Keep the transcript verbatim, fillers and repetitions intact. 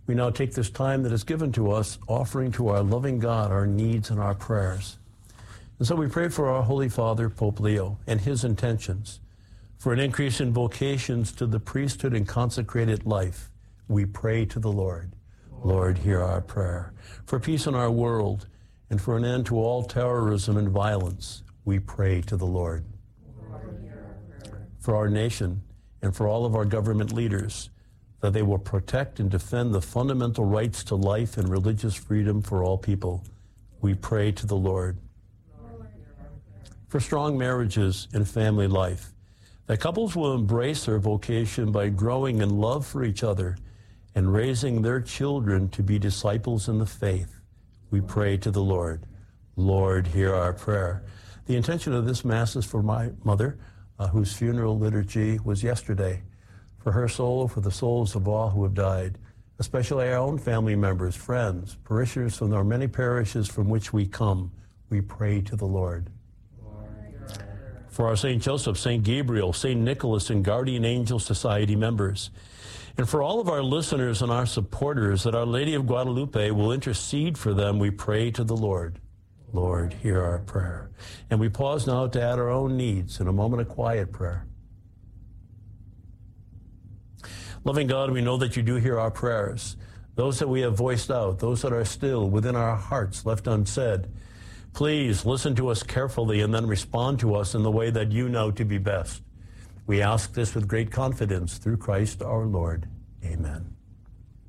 We now take this time that is given to us, offering to our loving God our needs and our prayers. And so we pray for our Holy Father, Pope Leo, and his intentions, for an increase in vocations to the priesthood and consecrated life. We pray to the Lord. Lord, hear our prayer. For peace in our world and for an end to all terrorism and violence, we pray to the Lord. Lord, hear our prayer. For our nation and for all of our government leaders, that they will protect and defend the fundamental rights to life and religious freedom for all people, we pray to the Lord. Lord, hear our prayer. For strong marriages and family life, that couples will embrace their vocation by growing in love for each other and raising their children to be disciples in the faith, we pray to the Lord. Lord, hear our prayer. The intention of this Mass is for my mother, uh, whose funeral liturgy was yesterday, for her soul, for the souls of all who have died, especially our own family members, friends, parishioners from our many parishes from which we come, we pray to the Lord. For our Saint Joseph, Saint Gabriel, Saint Nicholas, and Guardian Angel Society members, and for all of our listeners and our supporters, that Our Lady of Guadalupe will intercede for them, we pray to the Lord. Lord, hear our prayer. And we pause now to add our own needs in a moment of quiet prayer. Loving God, we know that you do hear our prayers, those that we have voiced out, those that are still within our hearts left unsaid. Please listen to us carefully and then respond to us in the way that you know to be best. We ask this with great confidence through Christ our Lord. Amen.